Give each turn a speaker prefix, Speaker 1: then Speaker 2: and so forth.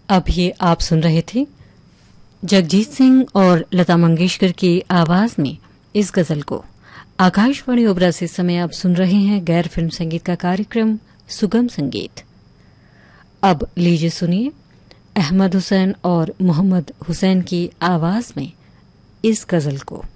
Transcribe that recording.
Speaker 1: अब ये आप सुन रहे थे जगजीत सिंह और लता मंगेशकर की आवाज में इस गजल को। आकाशवाणी ओबरा से समय आप सुन रहे हैं गैर फिल्म संगीत का कार्यक्रम सुगम संगीत। अब लीजिए सुनिए अहमद हुसैन और मोहम्मद हुसैन की आवाज में इस गजल को।